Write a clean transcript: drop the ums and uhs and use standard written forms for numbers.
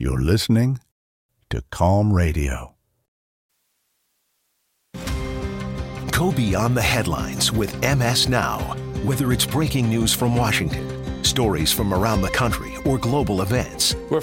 You're listening to Calm Radio. Go beyond the headlines with MS Now. Whether it's breaking news from Washington, stories from around the country, or global events, We're